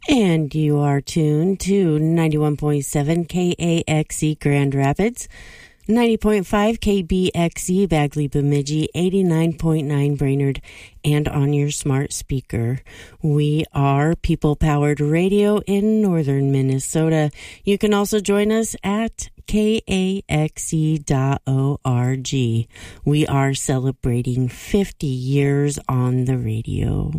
And you are tuned to 91.7 KAXE Grand Rapids, 90.5 KBXE Bagley Bemidji, 89.9 Brainerd, and on your smart speaker. We are people-powered radio in northern Minnesota. You can also join us at kaxe.org. We are celebrating 50 years on the radio.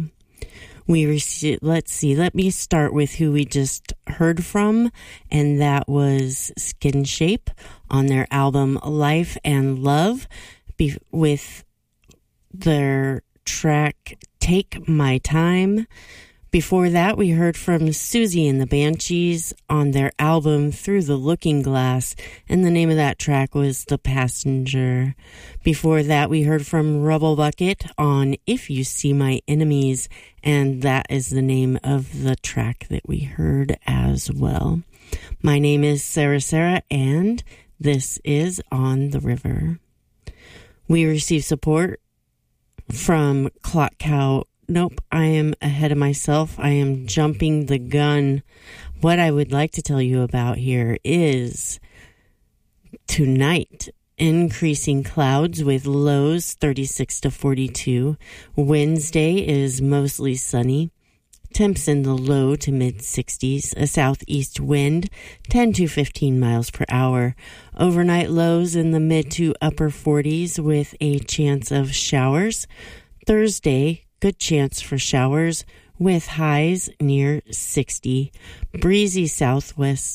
Let me start with who we just heard from, and that was Skin Shape on their album Life and Love with their track Take My Time. Before that, we heard from Susie and the Banshees on their album Through the Looking Glass, and the name of that track was The Passenger. Before that, we heard from Rubble Bucket on If You See My Enemies, and that is the name of the track that we heard as well. My name is Sarah, and this is On the River. We receive support from Clock Cow. Nope, I am ahead of myself. I am jumping the gun. What I would like to tell you about here is tonight, increasing clouds with lows 36 to 42. Wednesday is mostly sunny. Temps in the low to mid-60s. A southeast wind, 10 to 15 miles per hour. Overnight lows in the mid to upper 40s with a chance of showers. Thursday, good chance for showers with highs near 60. Breezy south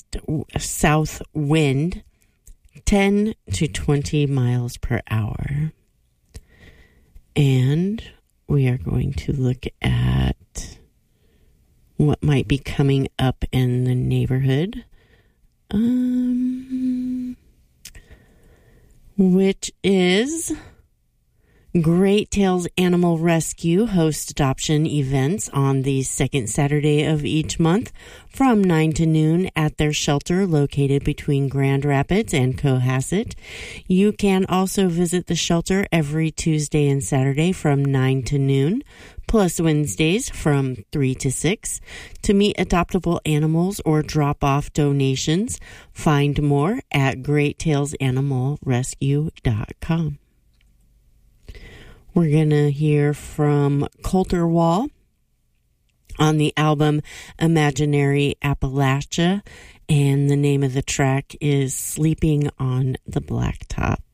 wind, 10 to 20 miles per hour. And we are going to look at what might be coming up in the neighborhood. Which is Great Tales Animal Rescue hosts adoption events on the second Saturday of each month from 9 to noon at their shelter located between Grand Rapids and Cohasset. You can also visit the shelter every Tuesday and Saturday from 9 to noon, plus Wednesdays from 3 to 6 to meet adoptable animals or drop off donations. Find more at greattaleSanimalrescue.com. We're going to hear from Colter Wall on the album Imaginary Appalachia, and the name of the track is Sleeping on the Blacktop.